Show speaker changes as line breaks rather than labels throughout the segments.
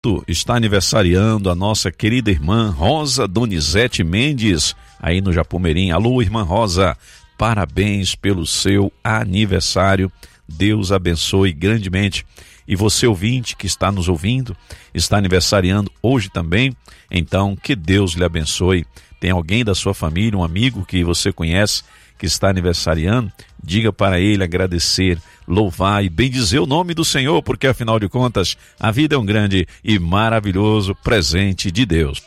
Está aniversariando a nossa querida irmã Rosa Donizete Mendes, aí no Japomerim. Alô, irmã Rosa, parabéns pelo seu aniversário. Deus abençoe grandemente. E você, ouvinte, que está nos ouvindo, está aniversariando hoje também, então que Deus lhe abençoe. Tem alguém da sua família, um amigo que você conhece, que está aniversariando, diga para ele agradecer, louvar e bendizer o nome do Senhor, porque afinal de contas, a vida é um grande e maravilhoso presente de Deus.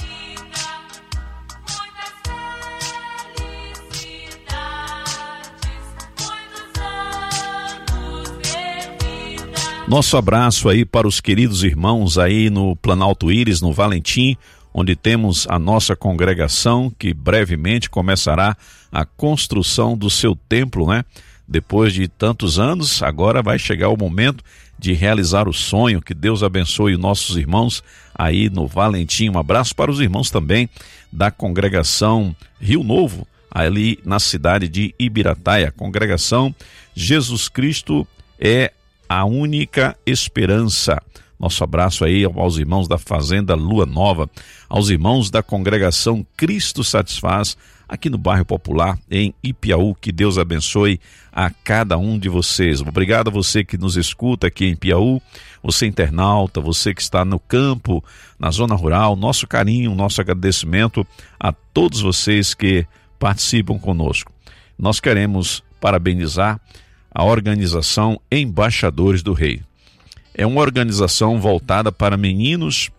Nosso abraço aí para os queridos irmãos aí no Planalto Íris, no Valentim, onde temos a nossa congregação que brevemente começará a construção do seu templo, né? Depois de tantos anos, agora vai chegar o momento de realizar o sonho. Que Deus abençoe os nossos irmãos aí no Valentim. Um abraço para os irmãos também da congregação Rio Novo, ali na cidade de Ibirataia. Congregação Jesus Cristo é a única esperança. Nosso abraço aí aos irmãos da Fazenda Lua Nova, aos irmãos da congregação Cristo Satisfaz, aqui no bairro Popular, em Ipiaú. Que Deus abençoe a cada um de vocês. Obrigado a você que nos escuta aqui em Ipiaú, você internauta, você que está no campo, na zona rural. Nosso carinho, nosso agradecimento a todos vocês que participam conosco. Nós queremos parabenizar a organização Embaixadores do Rei. É uma organização voltada para meninos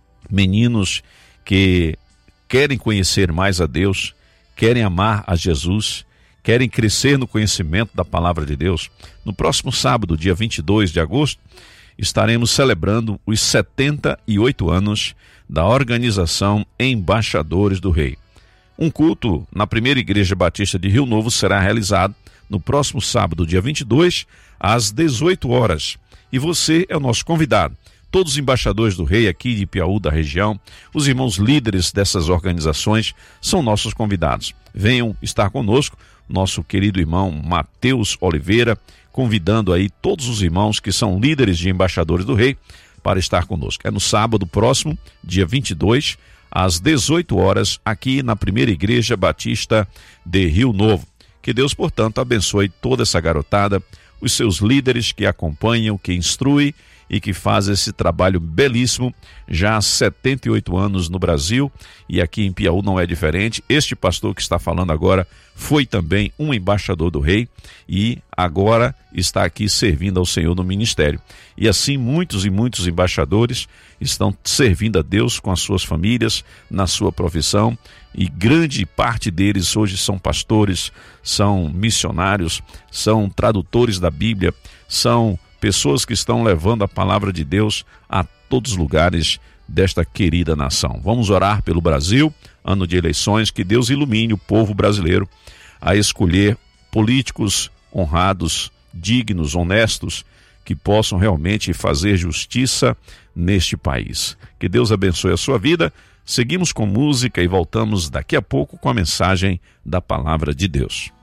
que querem conhecer mais a Deus, querem amar a Jesus, querem crescer no conhecimento da palavra de Deus. No próximo sábado, dia 22 de agosto, estaremos celebrando os 78 anos da organização Embaixadores do Rei. Um culto na primeira Igreja Batista de Rio Novo será realizado no próximo sábado, dia 22, às 18 horas. E você é o nosso convidado. Todos os embaixadores do Rei aqui de Ipiaú, da região, os irmãos líderes dessas organizações são nossos convidados. Venham estar conosco, nosso querido irmão Mateus Oliveira, convidando aí todos os irmãos que são líderes de embaixadores do Rei para estar conosco. É no sábado próximo, dia 22, às 18 horas, aqui na primeira Igreja Batista de Rio Novo. Que Deus, portanto, abençoe toda essa garotada, os seus líderes que acompanham, que instruem e que fazem esse trabalho belíssimo, já há 78 anos no Brasil, e aqui em Piauí não é diferente. Este pastor que está falando agora foi também um embaixador do Rei e agora está aqui servindo ao Senhor no ministério. E assim muitos e muitos embaixadores estão servindo a Deus com as suas famílias, na sua profissão, e grande parte deles hoje são pastores, são missionários, são tradutores da Bíblia, são pessoas que estão levando a palavra de Deus a todos os lugares desta querida nação. Vamos orar pelo Brasil, ano de eleições, que Deus ilumine o povo brasileiro a escolher políticos honrados, dignos, honestos, que possam realmente fazer justiça neste país. Que Deus abençoe a sua vida. Seguimos com música e voltamos daqui a pouco com a mensagem da palavra de Deus.